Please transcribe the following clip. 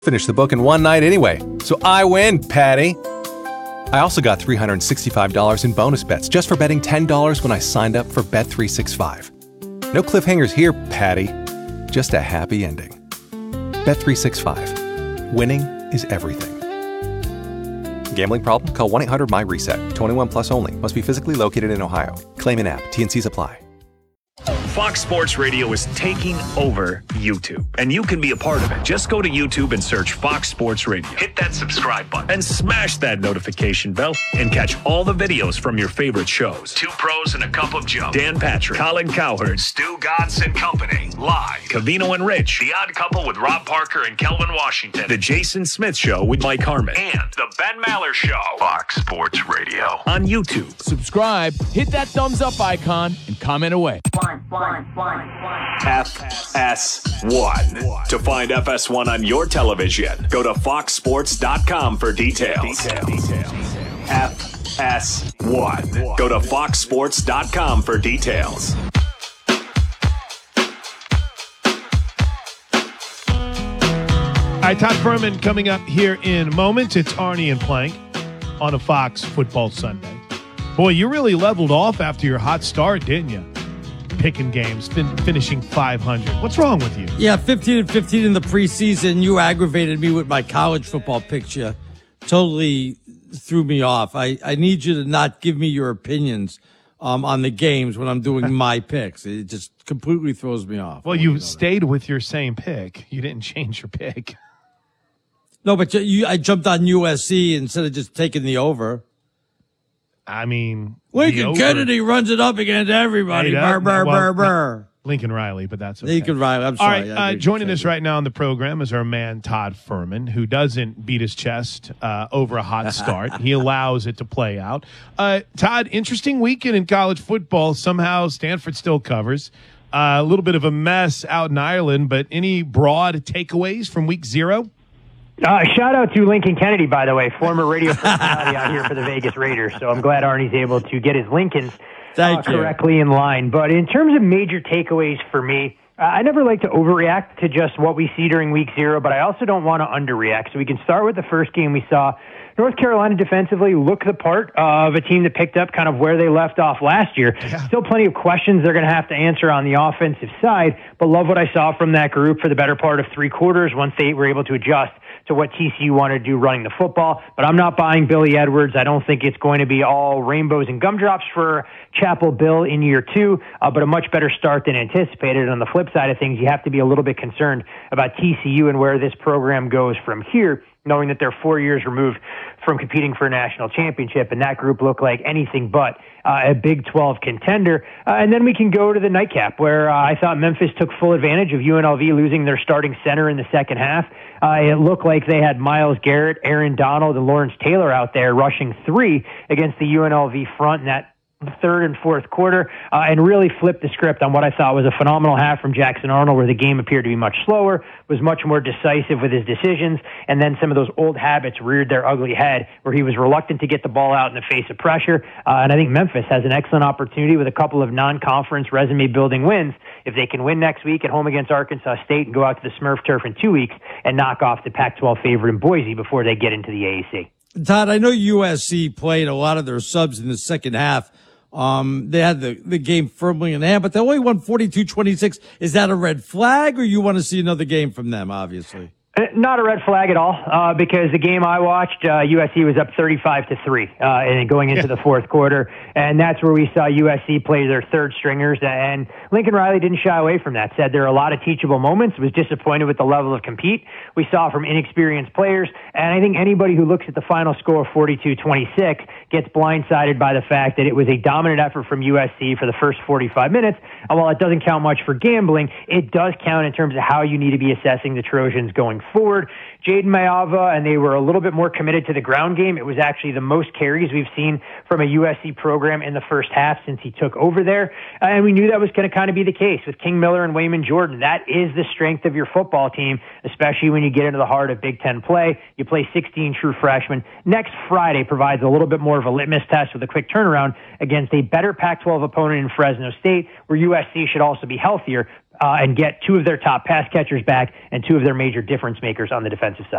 Finish the book in one night anyway, so I win, Patty. I also got $365 in bonus bets just for betting $10 when I signed up for Bet365. No cliffhangers here, Patty. Just a happy ending. Bet365. Winning is everything. Gambling problem? Call 1-800-MY-RESET. 21 plus only. Must be physically located in Ohio. Claim in app. T&Cs apply. Fox Sports Radio is taking over YouTube, and you can be a part of it. Just go to YouTube and search Fox Sports Radio. Hit that subscribe button and smash that notification bell and catch all the videos from your favorite shows. Two Pros and a Cup of Joe, Dan Patrick, Colin Cowherd, Stu Gatz and Company, live, Covino and Rich, The Odd Couple with Rob Parker and Kelvin Washington, The Jason Smith Show with Mike Harmon, and The Ben Maller Show. Fox Sports Radio on YouTube. Subscribe, hit that thumbs up icon, and comment away. FS1. To find FS1 on your television, go to foxsports.com for details. FS1. Go to foxsports.com for details. All right, Todd Furman coming up here in moments. It's Arnie and Plank on a Fox Football Sunday. Boy, you really leveled off after your hot start, didn't you? Picking games, finishing 500. What's wrong with you? Yeah, 15-15 in the preseason. You aggravated me with my college football picture. Totally threw me off. I need you to not give me your opinions on the games when I'm doing my picks. It just completely throws me off. Well, you stayed with your same pick. You didn't change your pick. No, but I jumped on USC instead of just taking the over. I mean, Lincoln Kennedy runs it up against everybody. Burr. Lincoln Riley, but that's okay. Lincoln Riley, I'm sorry. All right, joining us right now on the program is our man Todd Furman, who doesn't beat his chest over a hot start. He allows it to play out. Todd, interesting weekend in college football. Somehow Stanford still covers. A little bit of a mess out in Ireland, but any broad takeaways from week 0? Shout out to Lincoln Kennedy, by the way, former radio personality out here for the Vegas Raiders. So I'm glad Arnie's able to get his Lincolns correctly in line. But in terms of major takeaways for me, I never like to overreact to just what we see during week 0, but I also don't want to underreact. So we can start with the first game we saw. North Carolina defensively looked the part of a team that picked up kind of where they left off last year. Yeah. Still plenty of questions they're going to have to answer on the offensive side, but love what I saw from that group for the better part of 3 quarters once they were able to adjust to what TCU wanted to do running the football. But I'm not buying Billy Edwards. I don't think it's going to be all rainbows and gumdrops for Chapel Bill in year 2, but a much better start than anticipated. On the flip side of things, you have to be a little bit concerned about TCU and where this program goes from here, knowing that they're 4 years removed from competing for a national championship, and that group looked like anything but a Big 12 contender. And then we can go to the nightcap, where I thought Memphis took full advantage of UNLV losing their starting center in the second half. It looked like they had Myles Garrett, Aaron Donald, and Lawrence Taylor out there rushing 3 against the UNLV front in that third and fourth quarter, and really flipped the script on what I thought was a phenomenal half from Jackson Arnold, where the game appeared to be much slower, was much more decisive with his decisions, and then some of those old habits reared their ugly head, where he was reluctant to get the ball out in the face of pressure. And I think Memphis has an excellent opportunity with a couple of non-conference resume-building wins. If they can win next week at home against Arkansas State and go out to the Smurf turf in 2 weeks and knock off the Pac-12 favorite in Boise before they get into the AAC. Todd, I know USC played a lot of their subs in the second half. They had the game firmly in hand, but they only won 42-26. Is that a red flag, or you want to see another game from them, obviously? Not a red flag at all, because the game I watched, USC was up 35-3, and going into the fourth quarter, and that's where we saw USC play their third stringers, and Lincoln Riley didn't shy away from that. Said there are a lot of teachable moments. Was disappointed with the level of compete we saw from inexperienced players, and I think anybody who looks at the final score of 42-26 gets blindsided by the fact that it was a dominant effort from USC for the first 45 minutes. And while it doesn't count much for gambling, it does count in terms of how you need to be assessing the Trojans going forward. Jaden Mayava, and they were a little bit more committed to the ground game. It was actually the most carries we've seen from a USC program in the first half since he took over there. And we knew that was going to kind of be the case with King Miller and Wayman Jordan. That is the strength of your football team, especially when you get into the heart of Big Ten play. You play 16 true freshmen. Next Friday provides a little bit more of a litmus test with a quick turnaround against a better Pac-12 opponent in Fresno State, where USC should also be healthier and get 2 of their top pass catchers back and 2 of their major difference makers on the defensive side.